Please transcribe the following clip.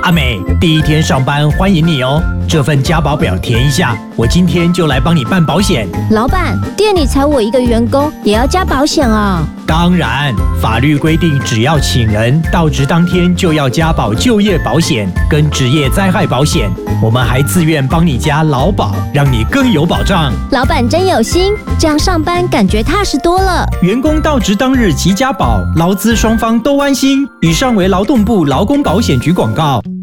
阿美，第一天上班，欢迎你哦。这份加保表填一下，我今天就来帮你办保险。 老板，店里才我一个员工，也要加保险啊？ 当然，法律规定，只要请人到职当天就要加保就业保险跟职业灾害保险。我们还自愿帮你加劳保，让你更有保障。 老板真有心，这样上班感觉踏实多了。 员工到职当日即加保，劳资双方都安心。以上为劳动部劳工保险局广告。